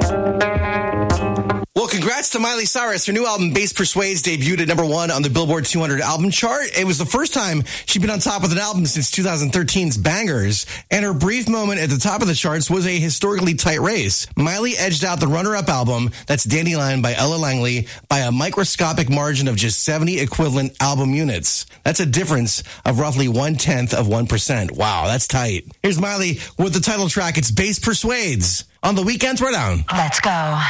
Well, congrats to Miley Cyrus. Her new album, Bass Persuades, debuted at number 1 on the Billboard 200 album chart. It was the first time she'd been on top with an album since 2013's Bangers, and her brief moment at the top of the charts was a historically tight race. Miley edged out the runner-up album, that's Dandelion by Ella Langley, by a microscopic margin of just 70 equivalent album units. That's a difference of roughly 0.1%. Wow, that's tight. Here's Miley with the title track. It's Bass Persuades on the Weekend Throwdown. Let's go.